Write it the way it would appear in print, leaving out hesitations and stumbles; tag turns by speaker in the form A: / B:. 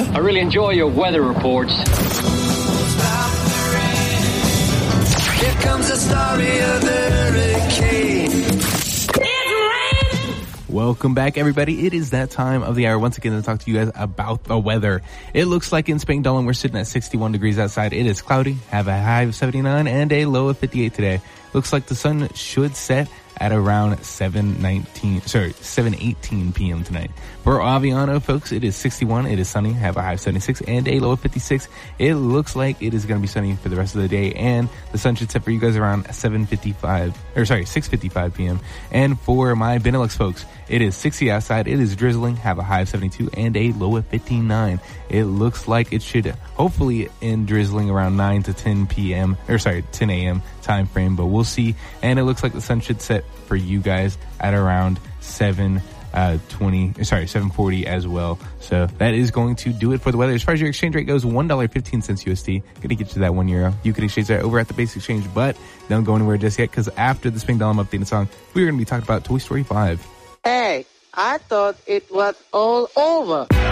A: I really enjoy your weather reports.
B: Here comes the story of the hurricane.
C: Welcome back, everybody. It is that time of the hour once again to talk to you guys about the weather. It looks like in Spangdahlem we're sitting at 61 degrees outside. It is cloudy, have a high of 79 and a low of 58 today. Looks like the sun should set at around 7:18 p.m. tonight. For Aviano, folks, it is 61. It is sunny, have a high of 76 and a low of 56. It looks like it is going to be sunny for the rest of the day, and the sun should set for you guys around 6:55 p.m. And for my Benelux folks, it is 60 outside. It is drizzling, have a high of 72 and a low of 59. It looks like it should hopefully end drizzling around 9 to 10 p.m. 10 a.m. time frame, but we'll see. And it looks like the sun should set for you guys at around 7:40 as well. So that is going to do it for the weather. As far as your exchange rate goes, $1.15 USD. Gonna get you that €1. You can exchange that over at the base exchange, but don't go anywhere just yet, because after the Spangdahlem updated song, we're going to be talking about Toy Story 5.
D: Hey, I thought it was all over.